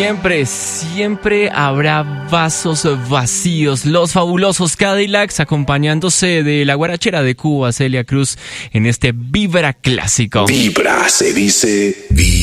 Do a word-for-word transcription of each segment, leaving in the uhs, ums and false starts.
siempre, siempre habrá vasos vacíos. Los fabulosos Cadillacs acompañándose de la guarachera de Cuba, Celia Cruz, en este Vibra clásico. Vibra, se dice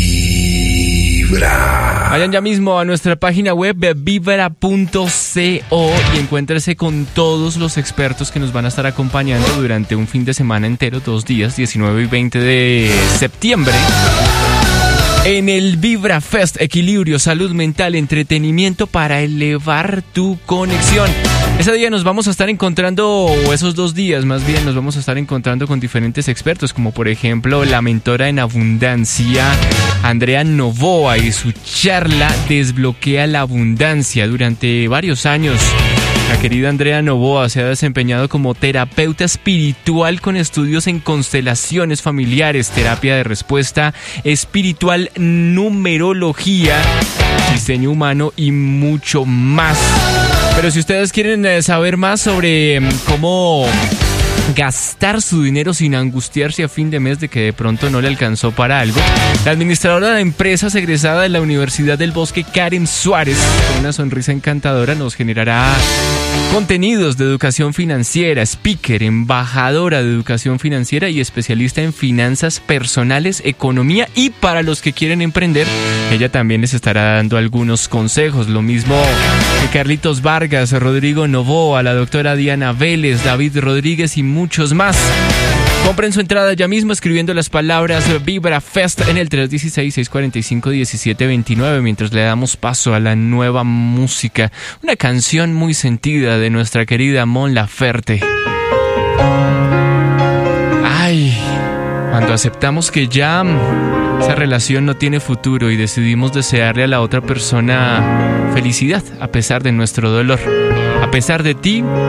Vibra. Vayan ya mismo a nuestra página web vibra punto co y encuéntrese con todos los expertos que nos van a estar acompañando durante un fin de semana entero, dos días, diecinueve y veinte de septiembre. En el Vibra Fest, equilibrio, salud mental, entretenimiento para elevar tu conexión. Ese día nos vamos a estar encontrando, o esos dos días más bien, nos vamos a estar encontrando con diferentes expertos, como por ejemplo la mentora en abundancia, Andrea Novoa, y su charla Desbloquea la Abundancia. Durante varios años, la querida Andrea Novoa se ha desempeñado como terapeuta espiritual con estudios en constelaciones familiares, terapia de respuesta espiritual, numerología, diseño humano y mucho más. Pero si ustedes quieren saber más sobre cómo gastar su dinero sin angustiarse a fin de mes de que de pronto no le alcanzó para algo, la administradora de empresas egresada de la Universidad del Bosque, Karen Suárez, con una sonrisa encantadora, nos generará contenidos de educación financiera, speaker, embajadora de educación financiera y especialista en finanzas personales, economía, y para los que quieren emprender, ella también les estará dando algunos consejos. Lo mismo que Carlitos Vargas, Rodrigo Novoa, la doctora Diana Vélez, David Rodríguez y muchos más. Compren su entrada ya mismo escribiendo las palabras Vibra Fest en el tres uno seis, seis cuatro cinco, uno siete dos nueve mientras le damos paso a la nueva música. Una canción muy sentida de nuestra querida Mon Laferte. Ay, cuando aceptamos que ya esa relación no tiene futuro y decidimos desearle a la otra persona felicidad a pesar de nuestro dolor. A pesar de ti,